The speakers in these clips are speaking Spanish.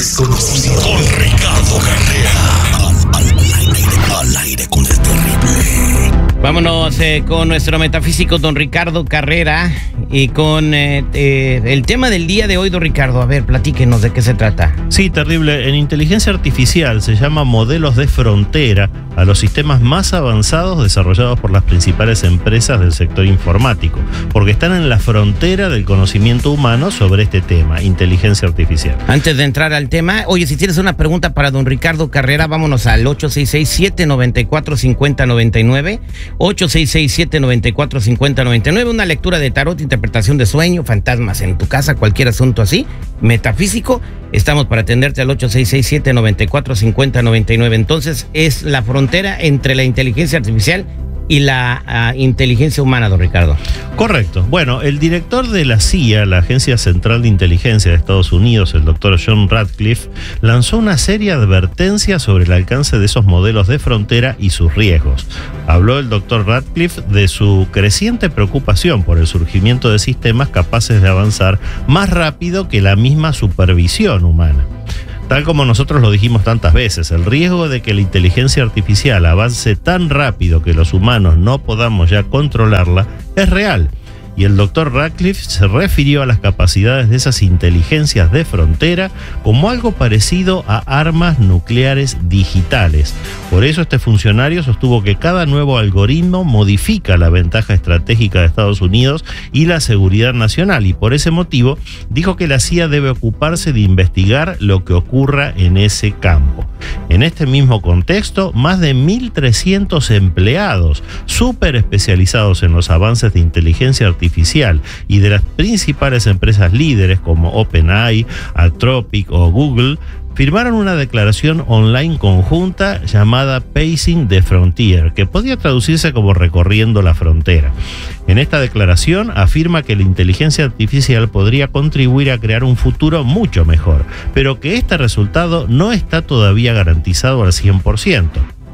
desconocido con Ricardo Carrera. Al aire con el terrible. Vámonos con nuestro metafísico don Ricardo Carrera y con el tema del día de hoy, don Ricardo. A ver, platíquenos de qué se trata. Sí, terrible. En inteligencia artificial se llama modelos de frontera a los sistemas más avanzados desarrollados por las principales empresas del sector informático, porque están en la frontera del conocimiento humano sobre este tema, inteligencia artificial. Antes de entrar al tema, oye, si tienes una pregunta para don Ricardo Carrera, vámonos al 866-794-5099. 866-794-5099, una lectura de tarot, interpretación de sueño, fantasmas en tu casa, cualquier asunto así, metafísico, estamos para atenderte al 866-794-5099. Entonces, es la frontera entre la inteligencia artificial y la inteligencia humana, don Ricardo. Correcto. Bueno, el director de la CIA, la Agencia Central de Inteligencia de Estados Unidos, el doctor John Ratcliffe, lanzó una seria advertencia sobre el alcance de esos modelos de frontera y sus riesgos. Habló el doctor Ratcliffe de su creciente preocupación por el surgimiento de sistemas capaces de avanzar más rápido que la misma supervisión humana. Tal como nosotros lo dijimos tantas veces, el riesgo de que la inteligencia artificial avance tan rápido que los humanos no podamos ya controlarla es real. Y el doctor Ratcliffe se refirió a las capacidades de esas inteligencias de frontera como algo parecido a armas nucleares digitales. Por eso este funcionario sostuvo que cada nuevo algoritmo modifica la ventaja estratégica de Estados Unidos y la seguridad nacional, y por ese motivo dijo que la CIA debe ocuparse de investigar lo que ocurra en ese campo. En este mismo contexto, más de 1.300 empleados súper especializados en los avances de inteligencia artificial y de las principales empresas líderes como OpenAI, Anthropic o Google firmaron una declaración online conjunta llamada Pacing the Frontier, que podría traducirse como recorriendo la frontera. En esta declaración afirma que la inteligencia artificial podría contribuir a crear un futuro mucho mejor, pero que este resultado no está todavía garantizado al 100%.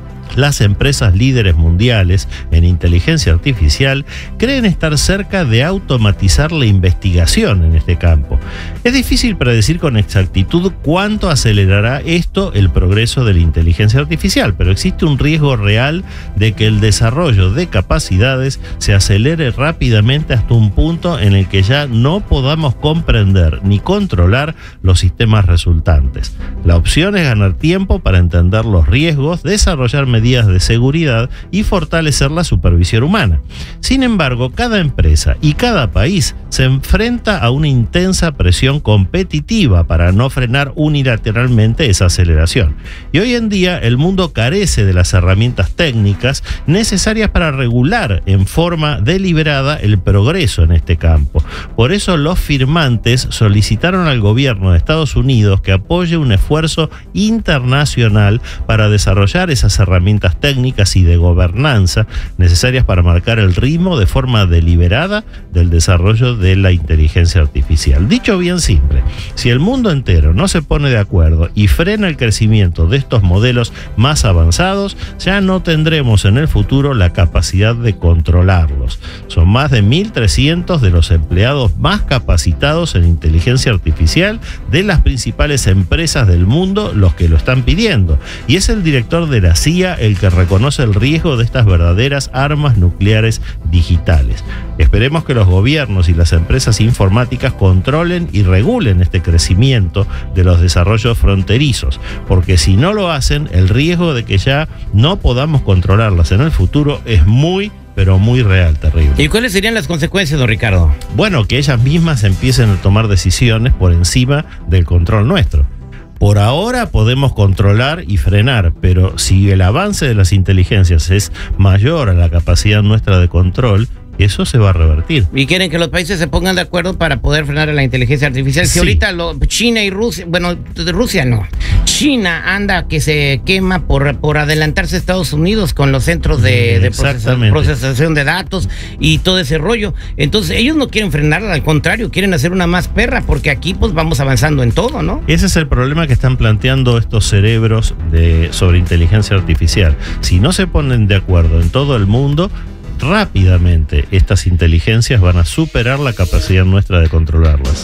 Las empresas líderes mundiales en inteligencia artificial creen estar cerca de automatizar la investigación en este campo. Es difícil predecir con exactitud cuánto acelerará esto el progreso de la inteligencia artificial, pero existe un riesgo real de que el desarrollo de capacidades se acelere rápidamente hasta un punto en el que ya no podamos comprender ni controlar los sistemas resultantes. La opción es ganar tiempo para entender los riesgos, desarrollar medidas de seguridad y fortalecer la supervisión humana. Sin embargo, cada empresa y cada país se enfrenta a una intensa presión competitiva para no frenar unilateralmente esa aceleración. Y hoy en día el mundo carece de las herramientas técnicas necesarias para regular en forma deliberada el progreso en este campo. Por eso los firmantes solicitaron al gobierno de Estados Unidos que apoye un esfuerzo internacional para desarrollar esas herramientas técnicas y de gobernanza necesarias para marcar el ritmo de forma deliberada del desarrollo de la inteligencia artificial. Dicho bien simple, si el mundo entero no se pone de acuerdo y frena el crecimiento de estos modelos más avanzados, ya no tendremos en el futuro la capacidad de controlarlos. Son más de 1.300 de los empleados más capacitados en inteligencia artificial de las principales empresas del mundo los que lo están pidiendo, y es el director de la CIA el que reconoce el riesgo de estas verdaderas armas nucleares digitales. Esperemos que los gobiernos y las empresas informáticas controlen y regulen este crecimiento de los desarrollos fronterizos, porque si no lo hacen, el riesgo de que ya no podamos controlarlas en el futuro es muy, pero muy real, terrible. ¿Y cuáles serían las consecuencias, don Ricardo? Bueno, que ellas mismas empiecen a tomar decisiones por encima del control nuestro. Por ahora podemos controlar y frenar, pero si el avance de las inteligencias es mayor a la capacidad nuestra de control, eso se va a revertir. Y quieren que los países se pongan de acuerdo para poder frenar a la inteligencia artificial. Si sí. Ahorita China y Rusia, bueno, Rusia no, China anda que se quema por adelantarse a Estados Unidos con los centros de procesación de datos y todo ese rollo. Entonces ellos no quieren frenarla, al contrario, quieren hacer una más perra, porque aquí pues vamos avanzando en todo, ¿no? Ese es el problema que están planteando estos cerebros sobre inteligencia artificial. Si no se ponen de acuerdo en todo el mundo, rápidamente estas inteligencias van a superar la capacidad nuestra de controlarlas.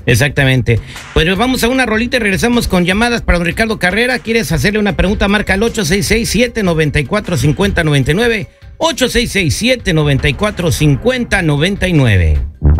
Exactamente. Pues vamos a una rolita y regresamos con llamadas para don Ricardo Carrera. ¿Quieres hacerle una pregunta? Marca al 866-794-5099. 866-794-5099.